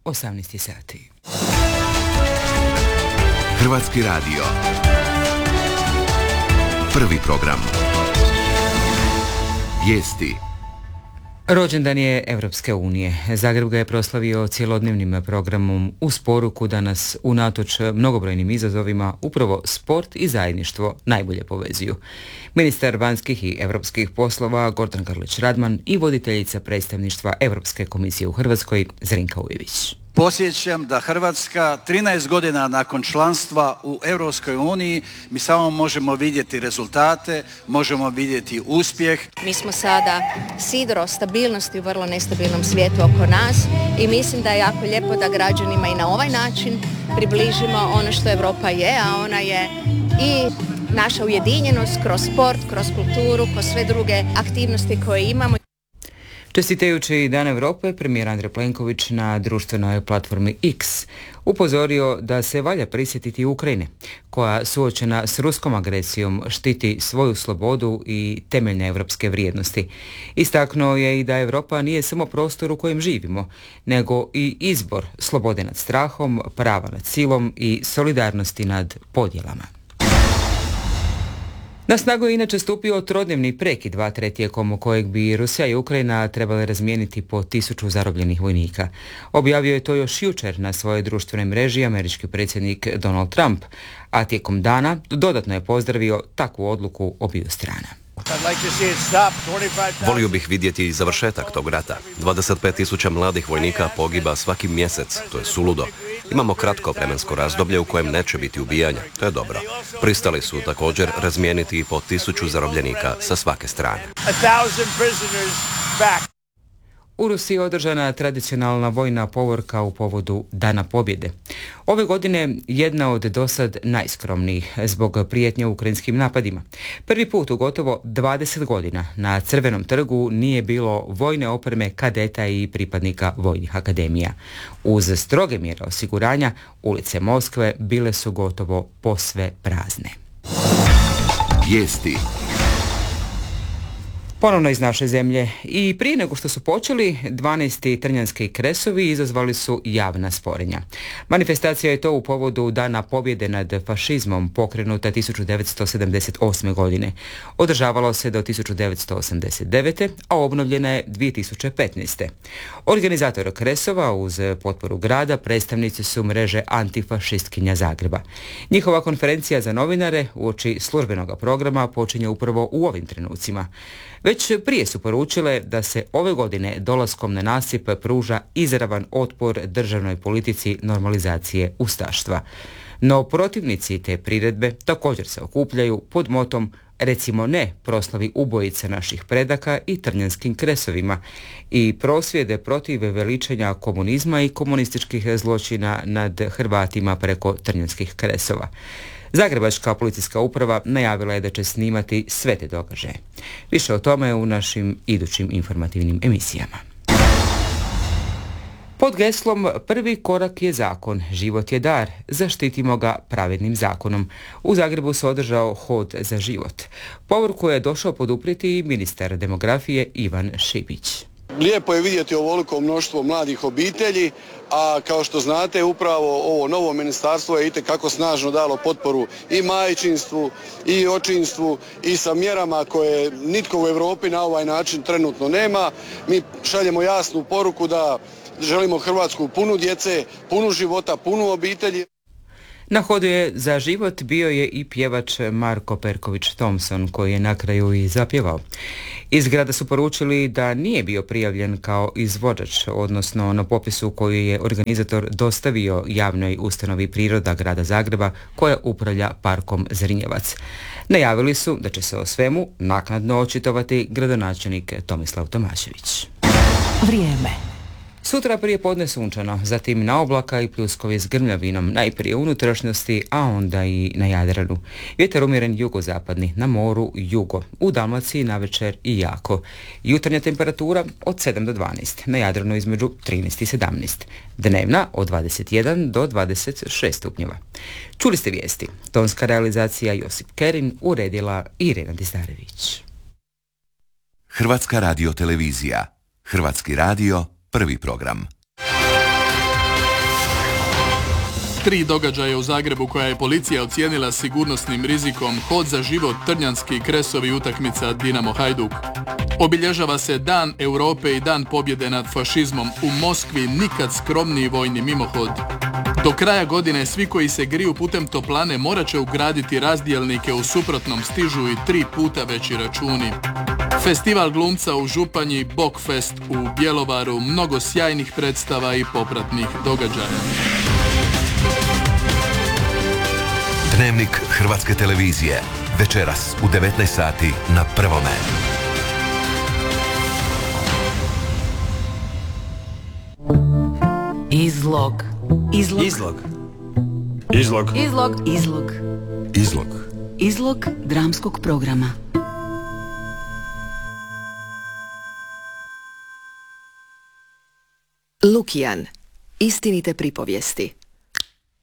18 sati. Hrvatski radio. Prvi program. Vijesti. Rođendan je Europske unije. Zagreb ga je proslavio cjelodnevnim programom uz poruku da nas unatoč mnogobrojnim izazovima upravo sport i zajedništvo najbolje povezuju. Ministar vanjskih i europskih poslova Gordan Grlić Radman i voditeljica predstavništva Europske komisije u Hrvatskoj Zrinka Ujević. Podsjećam da Hrvatska 13 godina nakon članstva u Europskoj uniji mi samo možemo vidjeti rezultate, možemo vidjeti uspjeh. Mi smo sada sidro stabilnosti u vrlo nestabilnom svijetu oko nas i mislim da je jako lijepo da građanima i na ovaj način približimo ono što Europa je, a ona je i naša ujedinjenost kroz sport, kroz kulturu, kroz sve druge aktivnosti koje imamo. Čestitajući Dan Europe, premijer Andrej Plenković na društvenoj platformi X upozorio da se valja prisjetiti Ukrajine, koja suočena s ruskom agresijom štiti svoju slobodu i temeljne europske vrijednosti. Istaknuo je i da Europa nije samo prostor u kojem živimo, nego i izbor slobode nad strahom, prava nad silom i solidarnosti nad podjelama. Na snagu je inače stupio trodnevni prekid vatre tijekom kojeg bi Rusija i Ukrajina trebale razmijeniti po 1000 zarobljenih vojnika. Objavio je to još jučer na svojoj društvenoj mreži američki predsjednik Donald Trump, a tijekom dana dodatno je pozdravio takvu odluku obiju strana. Volio bih vidjeti završetak tog rata. 25.000 mladih vojnika pogiba svaki mjesec, to je suludo. Imamo kratko vremensko razdoblje u kojem neće biti ubijanja, to je dobro. Pristali su također razmijeniti i po 1000 zarobljenika sa svake strane. U Rusiji je održana tradicionalna vojna povorka u povodu Dana pobjede. Ove godine jedna od dosad najskromnijih zbog prijetnje ukrajinskim napadima. Prvi put u gotovo 20 godina na Crvenom trgu nije bilo vojne opreme kadeta i pripadnika vojnih akademija. Uz stroge mjere osiguranja, ulice Moskve bile su gotovo posve prazne. Vijesti. Ponovno iz naše zemlje. I prije nego što su počeli, 12. trnjanski kresovi izazvali su javna sporenja. Manifestacija je to u povodu Dana pobjede nad fašizmom pokrenuta 1978. godine. Održavalo se do 1989. a obnovljena je 2015. Organizator kresova uz potporu grada predstavnici su mreže antifašistkinja Zagreba. Njihova konferencija za novinare uoči službenog programa počinje upravo u ovim trenucima. Već prije su poručile da se ove godine dolaskom na nasip pruža izravan otpor državnoj politici normalizacije ustaštva. No protivnici te priredbe također se okupljaju pod motom recimo ne proslavi ubojica naših predaka i trnjanskim kresovima i prosvjede protiv veličanja komunizma i komunističkih zločina nad Hrvatima preko trnjanskih kresova. Zagrebačka policijska uprava najavila je da će snimati sve te događaje. Više o tome u našim idućim informativnim emisijama. Pod geslom prvi korak je zakon, život je dar, zaštitimo ga pravednim zakonom. U Zagrebu se održao hod za život. Povorku je došao poduprijeti i ministar demografije Ivan Šipić. Lijepo je vidjeti ovoliko mnoštvo mladih obitelji, a kao što znate upravo ovo novo ministarstvo je itekako snažno dalo potporu i majčinstvu i očinstvu i sa mjerama koje nitko u Europi na ovaj način trenutno nema. Mi šaljemo jasnu poruku da želimo Hrvatsku punu djece, punu života, punu obitelji. Na hodu je za život bio je i pjevač Marko Perković-Thompson koji je na kraju i zapjevao. Iz grada su poručili da nije bio prijavljen kao izvođač, odnosno na popisu koji je organizator dostavio javnoj ustanovi Priroda grada Zagreba koja upravlja parkom Zrinjevac. Najavili su da će se o svemu naknadno očitovati gradonačelnik Tomislav Tomašević. Vrijeme. Sutra prije podne sunčano, zatim na oblaka i pljuskovi s grmljavinom, najprije u unutrašnjosti, a onda i na Jadranu. Vjetar umjeren jugozapadni, na moru jugo, u Dalmaciji navečer i jako. Jutarnja temperatura od 7 do 12, na Jadranu između 13 i 17. Dnevna od 21 do 26 stupnjeva. Čuli ste vijesti. Tonska realizacija Josip Kerin, uredila Irena Dizdarević. Hrvatska radiotelevizija. Hrvatski radio, prvi program. 3 događaja u Zagrebu koja je policija ocijenila sigurnosnim rizikom, hod za život Trnjanski kresovi utakmica Dinamo Hajduk. Obilježava se Dan Europe i Dan pobjede nad fašizmom. U Moskvi nikad skromniji vojni mimohod. Do kraja godine svi koji se griju putem toplane morat će ugraditi razdjelnike, u suprotnom stižu i 3 puta veći računi. Festival glumca u Županji, Bokfest u Bjelovaru, mnogo sjajnih predstava i popratnih događaja. Dnevnik Hrvatske televizije. Večeras u 19 sati na Prvome. Izlog. Izlog. Izlog. Izlog. Izlog. Izlog. Izlog. Izlog dramskog programa. Lukijan. Istinite pripovijesti.